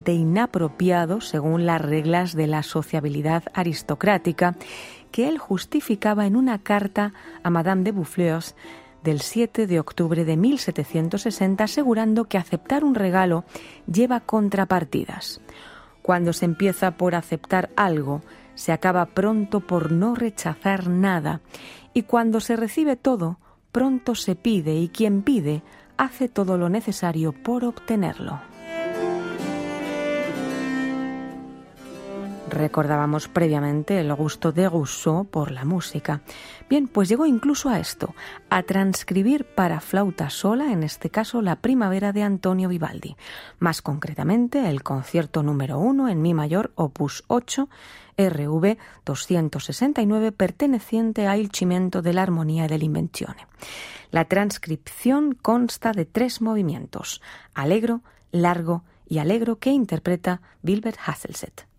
totalmente inapropiado según las reglas de la sociabilidad aristocrática, que él justificaba en una carta a Madame de Boufflers del 7 de octubre de 1760, asegurando que aceptar un regalo lleva contrapartidas. Cuando se empieza por aceptar algo, se acaba pronto por no rechazar nada, y cuando se recibe todo, pronto se pide, y quien pide hace todo lo necesario por obtenerlo. Recordábamos previamente el gusto de Rousseau por la música. Bien, pues llegó incluso a esto, a transcribir para flauta sola, en este caso la Primavera de Antonio Vivaldi. Más concretamente, el concierto número 1 en mi mayor, opus 8, RV 269, perteneciente a Il Cimento dell'Armonia e dell'Invenzione. La transcripción consta de 3 movimientos, allegro, largo y allegro, que interpreta Wilbert Hazelsett.